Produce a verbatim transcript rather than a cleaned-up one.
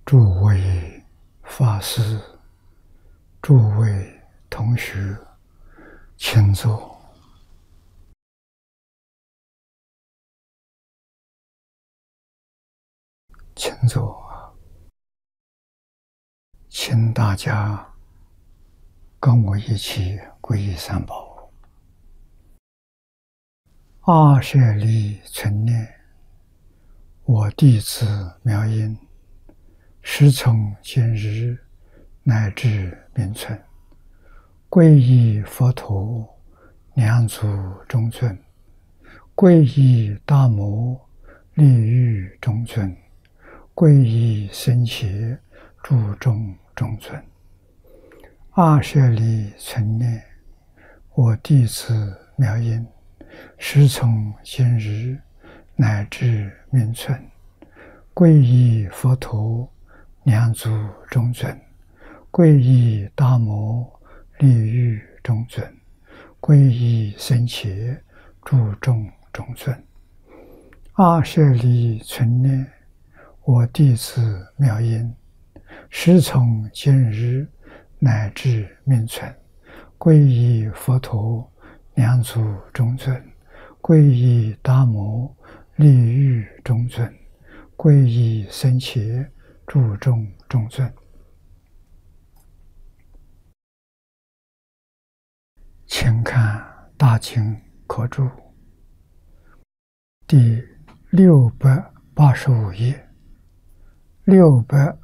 诸位法师、诸位同学，请坐。请坐。请大家跟我一起皈依三宝。阿舍利存念，我弟子妙音，时从今日乃至明存，皈依佛陀、两祖中尊，皈依大摩利欲中尊，皈依僧伽注中中尊。阿舍利存念，我弟子妙音，时从今日乃至明存，皈依佛陀、两祖中尊，皈依大摩利欲中尊，皈依僧伽注中中尊。阿舍利存念，我弟子妙音，时从今日乃至明存，皈依佛陀、两祖中尊，皈依大摩利欲中尊，皈依僧伽注中中尊。请看大经科注第六百八十五页，六百